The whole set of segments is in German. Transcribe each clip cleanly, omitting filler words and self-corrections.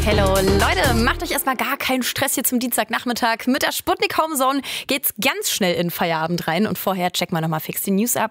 Hello, Leute, macht euch erstmal gar keinen Stress hier zum Dienstagnachmittag. Mit der Sputnik Homezone geht's ganz schnell in den Feierabend rein und vorher checken wir nochmal fix die News ab.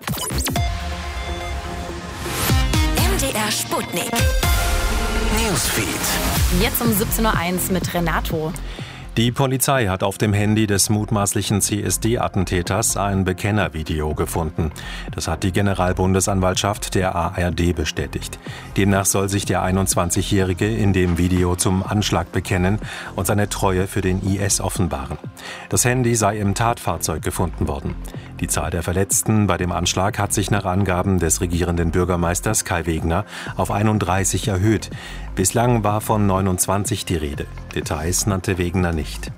MDR Sputnik Newsfeed. Jetzt um 17.01 Uhr mit Renato. Die Polizei hat auf dem Handy des mutmaßlichen CSD-Attentäters ein Bekennervideo gefunden. Das hat die Generalbundesanwaltschaft der ARD bestätigt. Demnach soll sich der 21-Jährige in dem Video zum Anschlag bekennen und seine Treue für den IS offenbaren. Das Handy sei im Tatfahrzeug gefunden worden. Die Zahl der Verletzten bei dem Anschlag hat sich nach Angaben des regierenden Bürgermeisters Kai Wegner auf 31 erhöht. Bislang war von 29 die Rede. Details nannte Wegner nicht.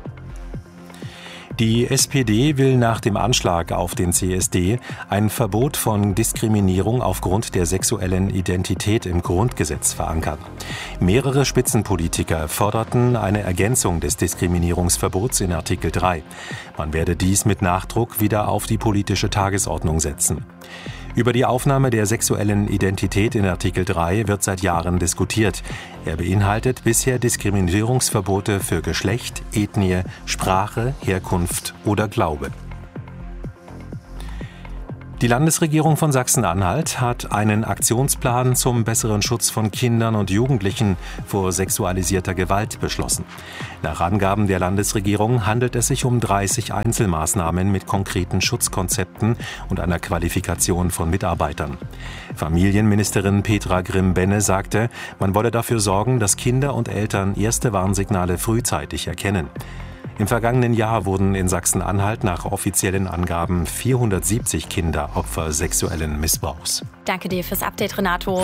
Die SPD will nach dem Anschlag auf den CSD ein Verbot von Diskriminierung aufgrund der sexuellen Identität im Grundgesetz verankern. Mehrere Spitzenpolitiker forderten eine Ergänzung des Diskriminierungsverbots in Artikel 3. Man werde dies mit Nachdruck wieder auf die politische Tagesordnung setzen. Über die Aufnahme der sexuellen Identität in Artikel 3 wird seit Jahren diskutiert. Er beinhaltet bisher Diskriminierungsverbote für Geschlecht, Ethnie, Sprache, Herkunft oder Glaube. Die Landesregierung von Sachsen-Anhalt hat einen Aktionsplan zum besseren Schutz von Kindern und Jugendlichen vor sexualisierter Gewalt beschlossen. Nach Angaben der Landesregierung handelt es sich um 30 Einzelmaßnahmen mit konkreten Schutzkonzepten und einer Qualifikation von Mitarbeitern. Familienministerin Petra Grimm-Benne sagte, man wolle dafür sorgen, dass Kinder und Eltern erste Warnsignale frühzeitig erkennen. Im vergangenen Jahr wurden in Sachsen-Anhalt nach offiziellen Angaben 470 Kinder Opfer sexuellen Missbrauchs. Danke dir fürs Update, Renato.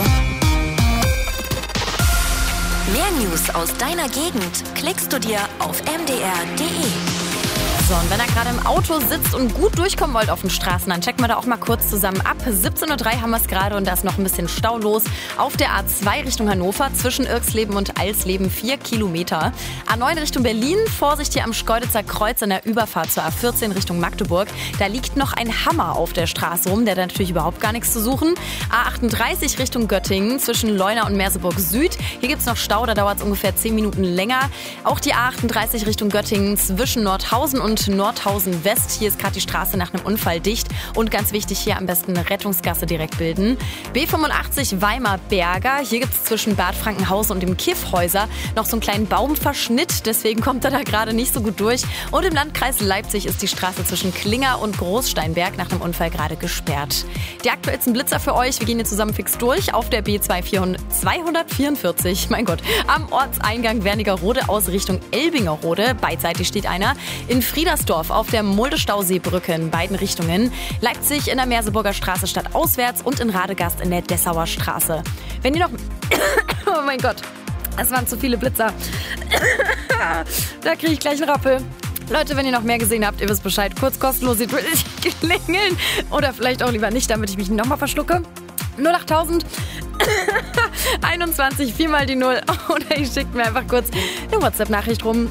Mehr News aus deiner Gegend klickst du dir auf mdr.de. So, und wenn ihr gerade im Auto sitzt und gut durchkommen wollt auf den Straßen, dann checken wir da auch mal kurz zusammen ab. 17.03 Uhr haben wir es gerade und da ist noch ein bisschen Stau los. Auf der A2 Richtung Hannover, zwischen Irxleben und Alsleben 4 Kilometer. A9 Richtung Berlin, Vorsicht hier am Schkeuditzer Kreuz an der Überfahrt zur A14 Richtung Magdeburg. Da liegt noch ein Hammer auf der Straße rum, der hat natürlich überhaupt gar nichts zu suchen. A38 Richtung Göttingen, zwischen Leuna und Merseburg Süd. Hier gibt es noch Stau, da dauert es ungefähr 10 Minuten länger. Auch die A38 Richtung Göttingen, zwischen Nordhausen und Nordhausen West. Hier ist gerade die Straße nach einem Unfall dicht. Und ganz wichtig, hier am besten eine Rettungsgasse direkt bilden. B85 Weimar-Berger. Hier gibt es zwischen Bad Frankenhausen und dem Kiffhäuser noch so einen kleinen Baumverschnitt. Deswegen kommt er da gerade nicht so gut durch. Und im Landkreis Leipzig ist die Straße zwischen Klinger und Großsteinberg nach einem Unfall gerade gesperrt. Die aktuellsten Blitzer für euch. Wir gehen hier zusammen fix durch auf der B244. Mein Gott. Am Ortseingang Wernigerode aus Richtung Elbingerode. Beidseitig steht einer. In Friedersdorf auf der Mulde-Stauseebrücke in beiden Richtungen. Leipzig in der Merseburger Straße stadtauswärts und in Radegast in der Dessauer Straße. Wenn ihr noch... Oh mein Gott, das waren zu viele Blitzer. Da kriege ich gleich einen Rappel. Leute, wenn ihr noch mehr gesehen habt, ihr wisst Bescheid. Kurz kostenlos klingeln. Oder vielleicht auch lieber nicht, damit ich mich nochmal verschlucke. 08000 21 4 mal die 0. Oder ihr schickt mir einfach kurz eine WhatsApp-Nachricht rum.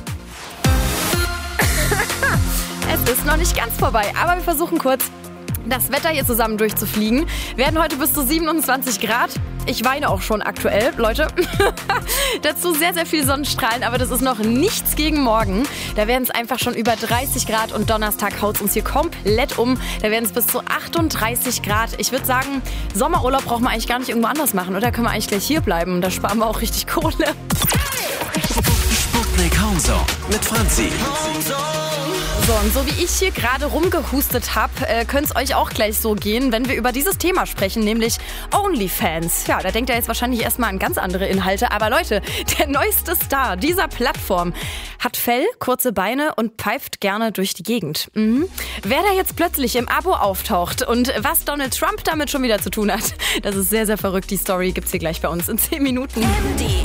Es ist noch nicht ganz vorbei, aber wir versuchen kurz, das Wetter hier zusammen durchzufliegen. Wir werden heute bis zu 27 Grad. Ich weine auch schon aktuell, Leute. Dazu sehr, sehr viel Sonnenstrahlen, aber das ist noch nichts gegen morgen. Da werden es einfach schon über 30 Grad und Donnerstag haut es uns hier komplett um. Da werden es bis zu 38 Grad. Ich würde sagen, Sommerurlaub brauchen wir eigentlich gar nicht irgendwo anders machen, oder? Können wir eigentlich gleich hier bleiben? Da sparen wir auch richtig Kohle. Sputnik Homezone mit Franzi. So, und so wie ich hier gerade rumgehustet habe, könnte es euch auch gleich so gehen, wenn wir über dieses Thema sprechen, nämlich OnlyFans. Ja, da denkt ihr jetzt wahrscheinlich erstmal an ganz andere Inhalte. Aber Leute, der neueste Star dieser Plattform hat Fell, kurze Beine und pfeift gerne durch die Gegend. Wer da jetzt plötzlich im Abo auftaucht und was Donald Trump damit schon wieder zu tun hat, das ist sehr, sehr verrückt. Die Story gibt's hier gleich bei uns in 10 Minuten.